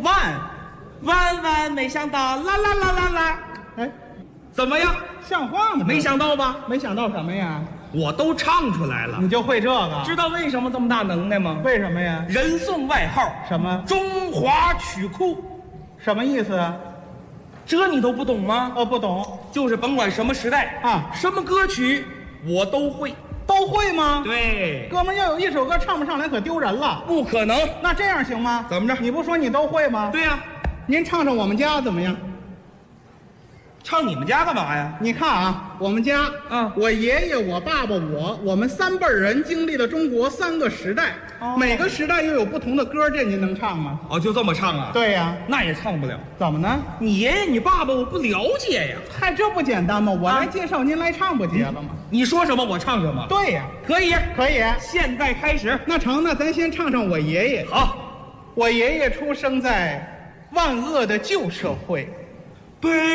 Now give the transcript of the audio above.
万万没想到，啦啦啦啦啦！ 哎， 怎么样？ 像话吗？ 没想到吧？ 没想到什么呀？ 我都唱出来了。 你就会这个？ 知道为什么这么大能耐吗？ 为什么呀？ 人送外号什么？ 中华曲库， 什么意思啊？ 这你都不懂吗？ 哦，不懂。 就是甭管什么时代啊， 什么歌曲我都会。 都会吗？ 对， 哥们要有一首歌唱不上来，可丢人了。 不可能。 那这样行吗？ 怎么着？ 你不说你都会吗？ 对呀， 您唱唱我们家怎么样？ 唱你们家干嘛呀？ 你看啊，我们家，我爷爷、我爸爸、我们三辈人经历了中国3个时代，每个时代又有不同的歌，这您能唱吗？ 哦，就这么唱啊？ 对呀， 那也唱不了。 怎么呢？ 你爷爷、你爸爸我不了解呀。 嗨，这不简单吗？我来介绍，您来唱不结了吗？ 你说什么我唱什么。 对呀， 可以， 可以。 现在开始。 那成，那咱先唱唱我爷爷。 好， 我爷爷出生在万恶的旧社会。